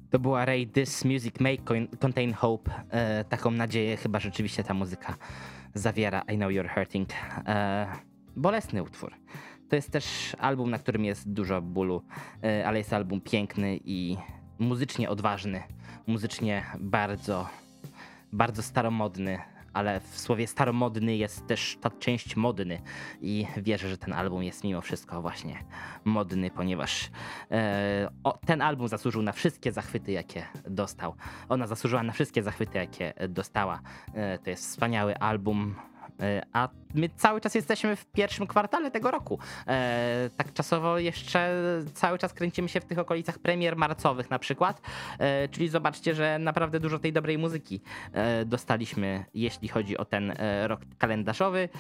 To była Ray, This Music May Contain Hope. Taką nadzieję chyba rzeczywiście ta muzyka zawiera. I Know You're Hurting. Bolesny utwór. To jest też album, na którym jest dużo bólu, ale jest album piękny i muzycznie odważny. Muzycznie bardzo, bardzo staromodny. Ale w słowie staromodny jest też ta część modny i wierzę, że ten album jest mimo wszystko właśnie modny, ponieważ ten album zasłużył na wszystkie zachwyty, jakie dostał. Ona zasłużyła na wszystkie zachwyty, jakie dostała. To jest wspaniały album. A my cały czas jesteśmy w pierwszym kwartale tego roku. Tak czasowo jeszcze cały czas kręcimy się w tych okolicach premier marcowych na przykład. Czyli zobaczcie, że naprawdę dużo tej dobrej muzyki dostaliśmy, jeśli chodzi o ten rok kalendarzowy.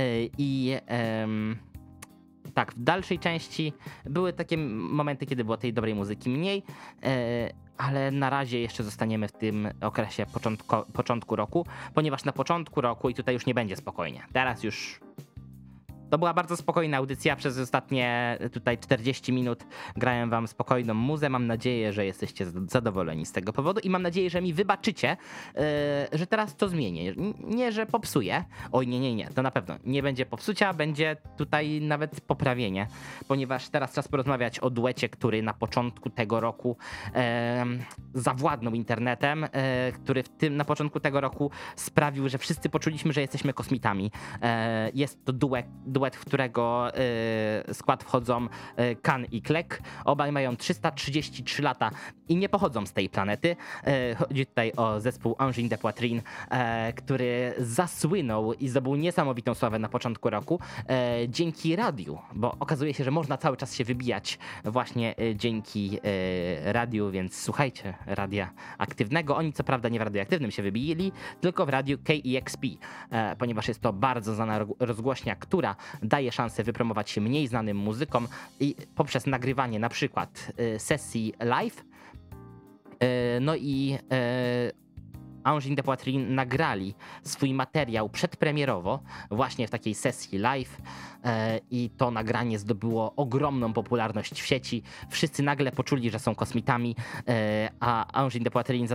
Tak, w dalszej części były takie momenty, kiedy było tej dobrej muzyki mniej, ale na razie jeszcze zostaniemy w tym okresie początku roku, ponieważ na początku roku i tutaj już nie będzie spokojnie. Teraz już to była bardzo spokojna audycja. Przez ostatnie tutaj 40 minut grałem wam spokojną muzę. Mam nadzieję, że jesteście zadowoleni z tego powodu i mam nadzieję, że mi wybaczycie, że teraz to zmienię. Nie, że popsuję. Oj, nie. To na pewno nie będzie popsucia, będzie tutaj nawet poprawienie, ponieważ teraz czas porozmawiać o duecie, który na początku tego roku zawładnął internetem, który na początku tego roku sprawił, że wszyscy poczuliśmy, że jesteśmy kosmitami. Jest to duet, w którego skład wchodzą Kan i Klek. Obaj mają 333 lata i nie pochodzą z tej planety. Chodzi tutaj o zespół Angine de Poitrine, który zasłynął i zdobył niesamowitą sławę na początku roku dzięki radiu, bo okazuje się, że można cały czas się wybijać właśnie dzięki radiu, więc słuchajcie radia aktywnego. Oni co prawda nie w radioaktywnym się wybili, tylko w radiu KEXP, ponieważ jest to bardzo znana rozgłośnia, która daje szansę wypromować się mniej znanym muzykom i poprzez nagrywanie na przykład sesji live. No i Angine de Poitrine nagrali swój materiał przedpremierowo właśnie w takiej sesji live i to nagranie zdobyło ogromną popularność w sieci. Wszyscy nagle poczuli, że są kosmitami, a Angine de Poitrine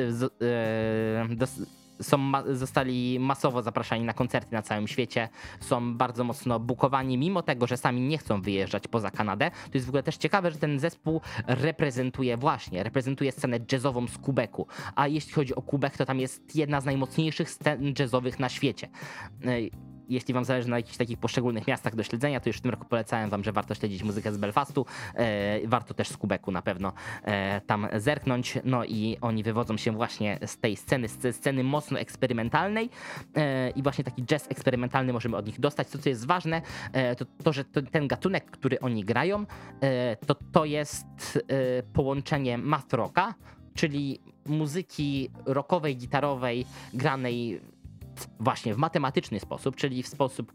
zostali masowo zapraszani na koncerty na całym świecie, są bardzo mocno bookowani, mimo tego, że sami nie chcą wyjeżdżać poza Kanadę. To jest w ogóle też ciekawe, że ten zespół reprezentuje scenę jazzową z Quebecu, a jeśli chodzi o Quebec, to tam jest jedna z najmocniejszych scen jazzowych na świecie. Jeśli wam zależy na jakichś takich poszczególnych miastach do śledzenia, to już w tym roku polecałem wam, że warto śledzić muzykę z Belfastu, warto też z Quebecu na pewno tam zerknąć, no i oni wywodzą się właśnie z tej sceny mocno eksperymentalnej i właśnie taki jazz eksperymentalny możemy od nich dostać. Co jest ważne, to że ten gatunek, który oni grają, to jest połączenie math rocka, czyli muzyki rockowej, gitarowej, granej właśnie w matematyczny sposób, czyli w sposób,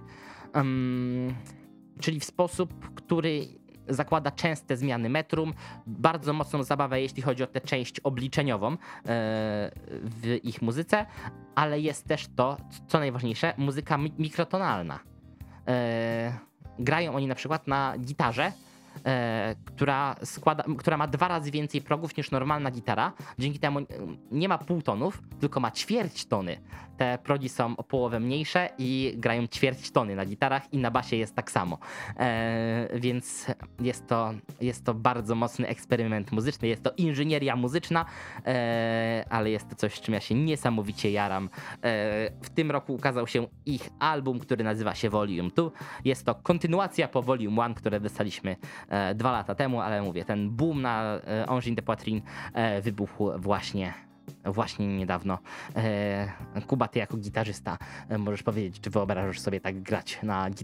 który zakłada częste zmiany metrum, bardzo mocną zabawę, jeśli chodzi o tę część obliczeniową w ich muzyce, ale jest też to, co najważniejsze, muzyka mikrotonalna. Grają oni na przykład na gitarze, która ma 2 razy więcej progów niż normalna gitara. Dzięki temu nie ma półtonów, tylko ma ćwierć tony. Te progi są o połowę mniejsze i grają ćwierć tony na gitarach i na basie jest tak samo. Więc jest to bardzo mocny eksperyment muzyczny, jest to inżynieria muzyczna, ale jest to coś, z czym ja się niesamowicie jaram. W tym roku ukazał się ich album, który nazywa się Volume 2. Jest to kontynuacja po Volume 1, które dostaliśmy 2 lata temu, ale mówię, ten boom na Angine de Poitrine wybuchł właśnie niedawno. Kuba, ty jako gitarzysta możesz powiedzieć, czy wyobrażasz sobie tak grać na gitarze?